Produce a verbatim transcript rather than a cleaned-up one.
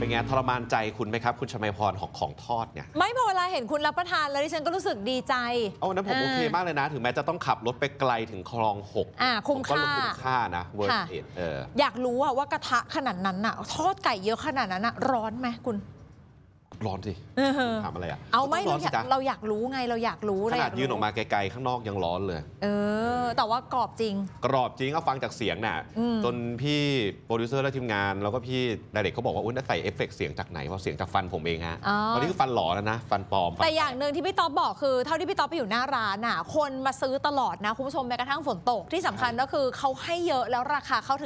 ไงทรมานใจคุณไหมครับคุณชมัยพรของของทอดเนี่ยไม่พอเวลาเห็นคุณรับประทานแล้วดิฉันก็รู้สึกดีใจเอาวันนั้นผมโอเคมากเลยนะถึงแม้จะต้องขับรถไปไกลถึงคลองหกอ่าคุ้มค่าคุ้มค่านะเวิร์ดเอทเอออยากรู้ว่ากระทะขนาดนั้นน่ะทอดไก่เยอะขนาดนั้นน่ะร้อนไหมคุณร้อนสิถามอะไรอ่ะเอาไม่เราอยากเราอยากรู้ไงเราอยากรู้ขนาดยืนออกมาไกลๆข้างนอกยังร้อนเลยเออแต่ว่ากรอบจริงกรอบจริงเอาฟังจากเสียงน่ะจนพี่โปรดิวเซอร์และทีมงานแล้วก็พี่ไดเรกเขาบอกว่าอุ้ยน่าใส่เอฟเฟกต์เสียงจากไหนเพราะเสียงจากฟันผมเองฮะตอนนี้คือฟันหล่อแล้วนะฟันปลอมแต่อย่างหนึ่งที่พี่ต๊อบบอกคือเท่าที่พี่ต๊อบไปอยู่หน้าร้านน่ะคนมาซื้อตลอดนะคุณผู้ชมแม้กระทั่งฝนตกที่สำคัญก็คือเขาให้เยอะแล้วราคาเข้าถึง